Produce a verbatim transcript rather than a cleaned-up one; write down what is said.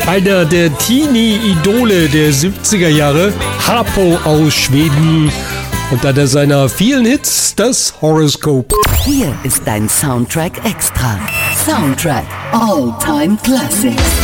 Einer der Teenie-Idole der siebziger Jahre, Harpo aus Schweden. Und einer seiner vielen Hits, das Horoskop. Hier ist dein Soundtrack Extra. Soundtrack All Time Classics.